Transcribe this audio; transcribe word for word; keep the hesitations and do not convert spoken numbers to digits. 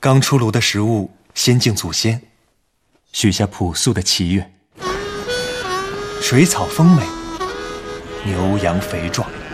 刚出炉的食物先敬祖先，许下朴素的祈愿。水草丰美，牛羊肥壮。